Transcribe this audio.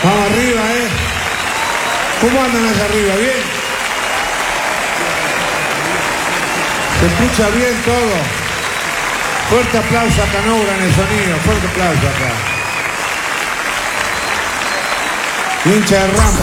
Vamos arriba, ¿eh? ¿Cómo andan allá arriba? ¿Bien? ¿Se escucha bien todo? Fuerte aplauso a Canobra en el sonido. Fuerte aplauso acá. Hincha de Ramos.